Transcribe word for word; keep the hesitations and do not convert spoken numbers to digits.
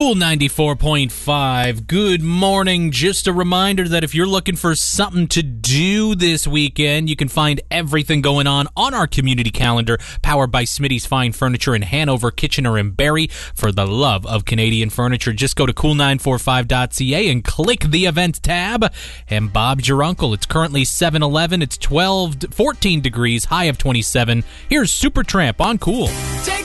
Cool ninety-four point five. Good morning. Just a reminder that if you're looking for something to do this weekend, you can find everything going on on our community calendar, powered by Smitty's Fine Furniture in Hanover, Kitchener, and Barrie. For the love of Canadian furniture, just go to cool nine four five dot c a and click the events tab. And Bob's your uncle. It's currently seven eleven. It's twelve, fourteen degrees, high of twenty-seven. Here's Supertramp on Cool. Take